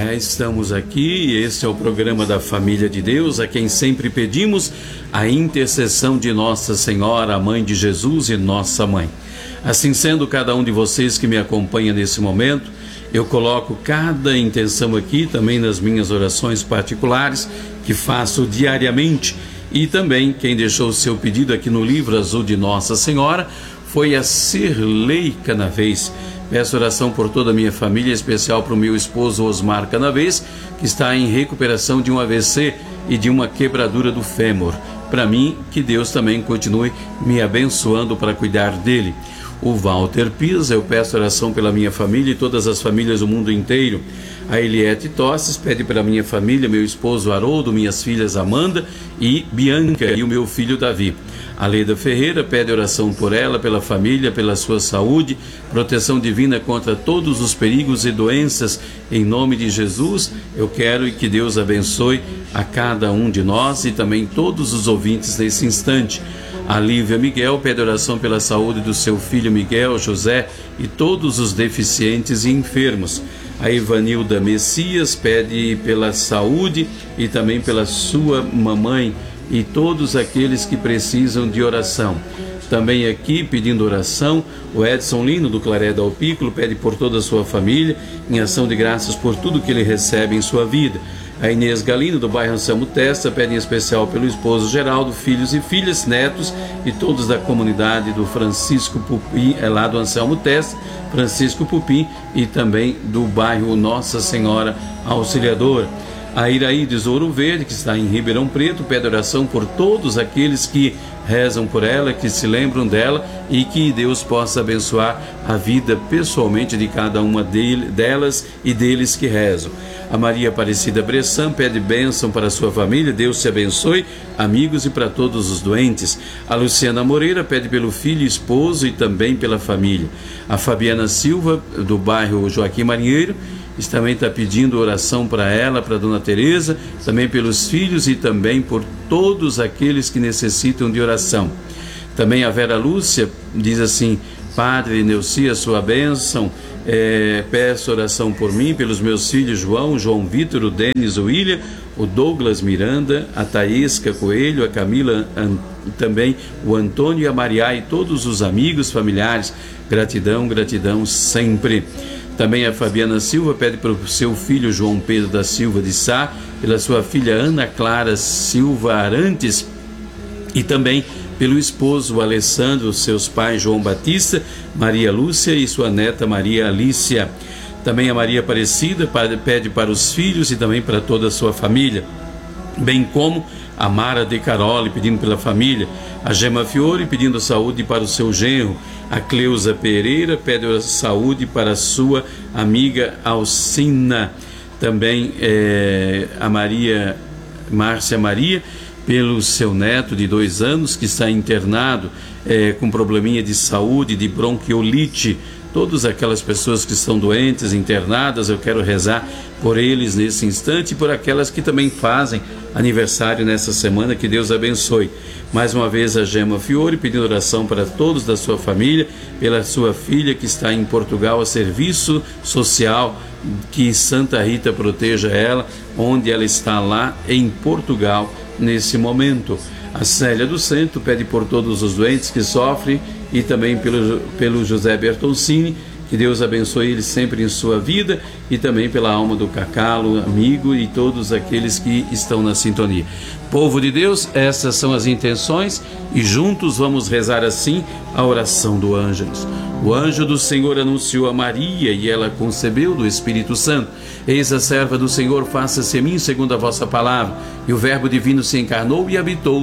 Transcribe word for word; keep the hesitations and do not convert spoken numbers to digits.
É, estamos aqui, este é o programa da Família de Deus, a quem sempre pedimos a intercessão de Nossa Senhora, a Mãe de Jesus e Nossa Mãe. Assim sendo, cada um de vocês que me acompanha nesse momento, eu coloco cada intenção aqui, também nas minhas orações particulares, que faço diariamente. E também, quem deixou o seu pedido aqui no livro azul de Nossa Senhora, foi a Cirlei Canavês. Peço oração por toda a minha família, em especial para o meu esposo Osmar Canavês, que está em recuperação de um A V C e de uma quebradura do fêmur. Para mim, que Deus também continue me abençoando para cuidar dele. O Walter Pisa, eu peço oração pela minha família e todas as famílias do mundo inteiro. A Eliette Tosses pede pela minha família, meu esposo Haroldo, minhas filhas Amanda e Bianca e o meu filho Davi. A Leda Ferreira pede oração por ela, pela família, pela sua saúde, proteção divina contra todos os perigos e doenças. Em nome de Jesus, eu quero que Deus abençoe a cada um de nós e também todos os ouvintes nesse instante. A Lívia Miguel pede oração pela saúde do seu filho Miguel, José e todos os deficientes e enfermos. A Ivanilda Messias pede pela saúde e também pela sua mamãe e todos aqueles que precisam de oração. Também aqui pedindo oração, o Edson Lino do Claré do Alpículo pede por toda a sua família, em ação de graças por tudo que ele recebe em sua vida. A Inês Galino do bairro Anselmo Testa pede em especial pelo esposo Geraldo, filhos e filhas, netos e todos da comunidade do Francisco Pupim, é lá do Anselmo Testa, Francisco Pupim, e também do bairro Nossa Senhora Auxiliadora. A Iraídes Ouro Verde, que está em Ribeirão Preto, pede oração por todos aqueles que rezam por ela, que se lembram dela e que Deus possa abençoar a vida pessoalmente de cada uma dele, delas e deles que rezam. A Maria Aparecida Bressan pede bênção para a sua família, Deus te abençoe, amigos e para todos os doentes. A Luciana Moreira pede pelo filho, esposo e também pela família. A Fabiana Silva, do bairro Joaquim Marinheiro, também está pedindo oração para ela, para a Dona Teresa, também pelos filhos e também por todos aqueles que necessitam de oração. Também a Vera Lúcia diz assim: Padre Neucia, sua bênção, é, peço oração por mim, pelos meus filhos João, João Vitor, o Denis, o William, o Douglas Miranda, a Taísca Coelho, a Camila, an, também o Antônio e a Maria e todos os amigos, familiares. Gratidão, gratidão sempre. Também a Fabiana Silva pede para o seu filho João Pedro da Silva de Sá, pela sua filha Ana Clara Silva Arantes e também pelo esposo Alessandro, seus pais João Batista, Maria Lúcia e sua neta Maria Alícia. Também a Maria Aparecida pede para os filhos e também para toda a sua família, bem como a Mara de Carole pedindo pela família, a Gema Fiore pedindo saúde para o seu genro, a Cleusa Pereira pede saúde para a sua amiga Alcina, também é, a Maria Márcia Maria pelo seu neto de dois anos que está internado é, com probleminha de saúde, de bronquiolite. Todas aquelas pessoas que estão doentes, internadas, eu quero rezar por eles nesse instante e por aquelas que também fazem aniversário nessa semana, que Deus abençoe. Mais uma vez a Gema Fiore pedindo oração para todos da sua família, pela sua filha que está em Portugal a serviço social, que Santa Rita proteja ela, onde ela está lá em Portugal nesse momento. A Célia do Centro pede por todos os doentes que sofrem e também pelo, pelo José Bertoncini, que Deus abençoe ele sempre em sua vida, e também pela alma do Cacalo, amigo, e todos aqueles que estão na sintonia. Povo de Deus, essas são as intenções e juntos vamos rezar assim a oração do Ângelus. O anjo do Senhor anunciou a Maria e ela concebeu do Espírito Santo. Eis a serva do Senhor, faça-se a mim segundo a vossa palavra. E o Verbo divino se encarnou e habitou